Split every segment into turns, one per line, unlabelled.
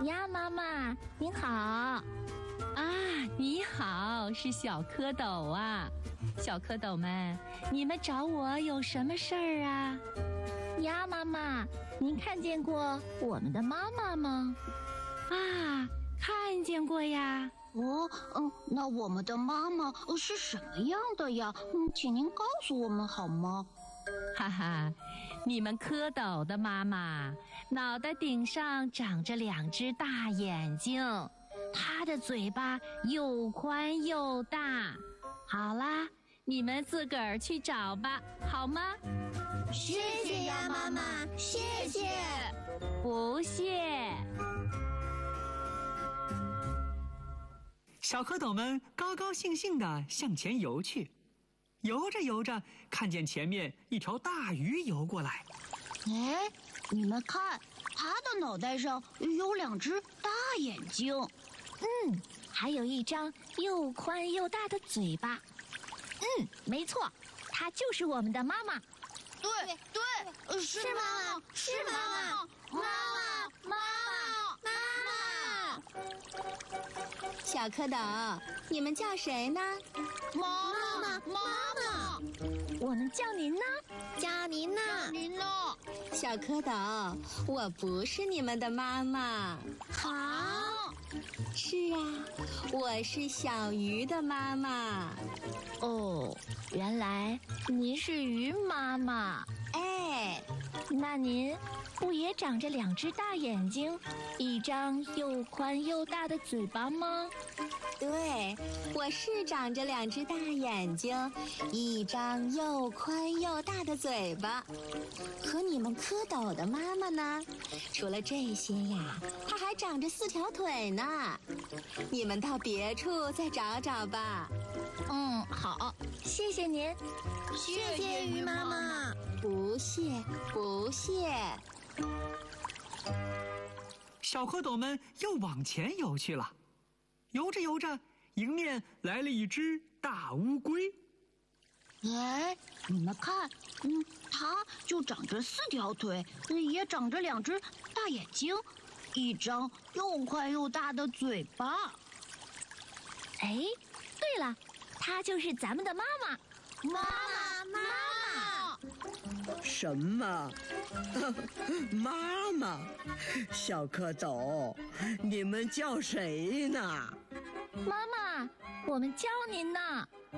呀，妈妈您好。
啊，你好，是小蝌蚪啊。小蝌蚪们，你们找我有什么事儿啊？
呀，妈妈，您看见过我们的妈妈吗？
啊，看见过呀。
那我们的妈妈是什么样的呀？请您告诉我们好吗？
哈哈，你们蝌蚪的妈妈脑袋顶上长着2只大眼睛，她的嘴巴又宽又大。好啦，你们自个儿去找吧，好吗？
谢谢呀，妈妈，谢谢。
不谢。
小蝌蚪们高高兴兴地向前游去，游着游着，看见前面一条大鱼游过来。
哎，你们看，它的脑袋上有2只大眼睛，
还有一张又宽又大的嘴巴。没错，她就是我们的妈妈。
对，是妈妈，
是妈妈，妈妈。
小蝌蚪，你们叫谁呢？
妈妈，
我们叫您呢。
叫您呢。
小蝌蚪，我不是你们的妈妈。
好。
是啊，我是小鱼的妈妈。
哦，原来您是鱼妈妈。
哎，
那您不也长着2只大眼睛，一张又宽又大的嘴巴吗？
对，我是长着2只大眼睛，一张又宽又大的嘴巴。可你们蝌蚪的妈妈呢？除了这些呀，它还长着4条腿呢。你们到别处再找找吧。
好，谢谢您。
谢谢鱼妈妈。
不谢，不谢。
小蝌蚪们又往前游去了，游着游着，迎面来了一只大乌龟。
哎，你们看，它就长着4条腿，也长着2只大眼睛，一张又宽又大的嘴巴。
哎，对了，她就是咱们的妈妈。
妈妈。
什么？妈妈？小蝌蚪，你们叫谁呢？
妈妈，我们叫您呢。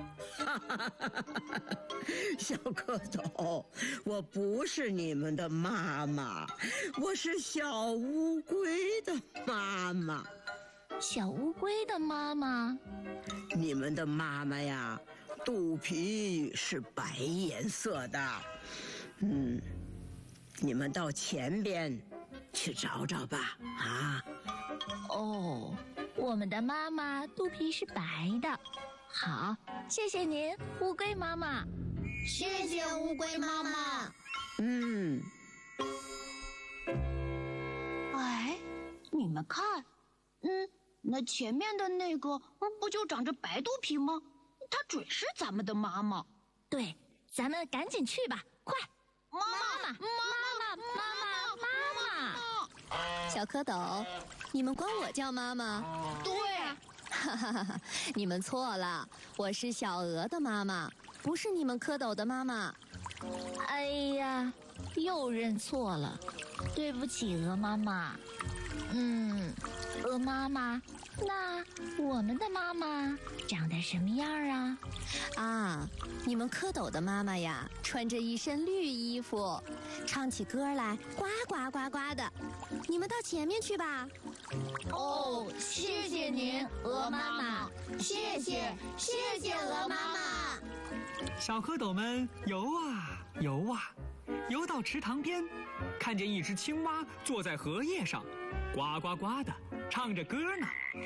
小蝌蚪，我不是你们的妈妈，我是小乌龟的妈妈。
小乌龟的妈妈？
你们的妈妈呀，肚皮是白颜色的。你们到前边去找找吧。
哦，我们的妈妈肚皮是白的。好，谢谢您，乌龟妈妈。
谢谢乌龟妈妈。
哎，你们看，那前面的那个不就长着白肚皮吗？它准是咱们的妈妈。
对，咱们赶紧去吧，快！
妈妈。
小蝌蚪，你们管我叫妈妈？
对。
哈哈哈，你们错了，我是小鹅的妈妈，不是你们蝌蚪的妈妈。
哎呀，又认错了，对不起，鹅妈妈。鹅妈妈，那我们的妈妈长得什么样啊？
你们蝌蚪的妈妈呀，穿着一身绿衣服，唱起歌来呱呱呱呱的。你们到前面去吧。
哦，谢谢您，鹅妈妈。
谢谢鹅妈妈。
小蝌蚪们游啊游啊，游到池塘边，看见一只青蛙坐在荷叶上，呱呱呱的唱着歌呢。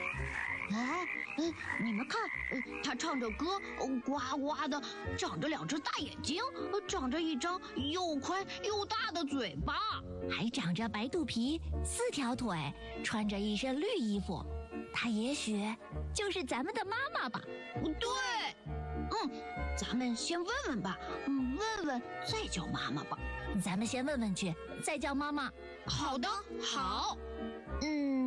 你们看，它唱着歌，呱呱的，长着2只大眼睛，长着一张又宽又大的嘴巴，
还长着白肚皮，4条腿，穿着一身绿衣服。她也许就是咱们的妈妈吧？
对。咱们先问问吧，问问再叫妈妈吧。
咱们先问问去，再叫妈妈。
好的，好。